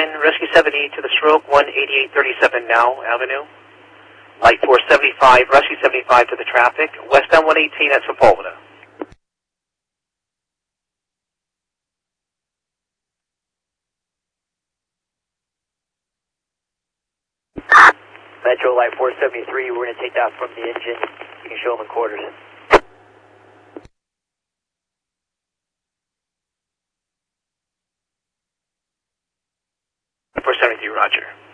110, Rescue 70 to the stroke, 18837 now, Avenue. Light 475, Rescue 75 to the traffic, westbound 118 at Sepulveda. Metro Light 473, we're going to take that from the engine. You can show them in quarters. 473, roger.